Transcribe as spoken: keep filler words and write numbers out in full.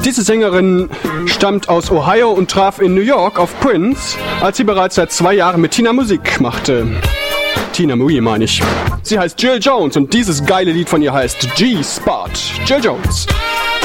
Diese Sängerin stammt aus Ohio und traf in New York auf Prince, als sie bereits seit zwei Jahren mit Tina Musik machte. Tina Marie meine ich. Sie heißt Jill Jones und dieses geile Lied von ihr heißt G-Spot. Jill Jones.